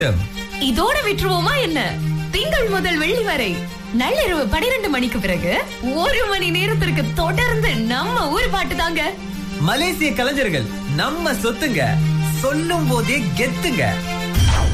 இதோட விட்டுருவோமா என்ன? திங்கள் முதல் வெள்ளி வரை நள்ளிரவு 12 மணிக்கு பிறகு 1 மணி நேரத்திற்கு தொடர்ந்து நம்ம ஊர் பாட்டு தாங்க. மலேசிய கலைஞர்கள் நம்ம சொத்துங்க, சொல்லும் போதே கெத்துங்க.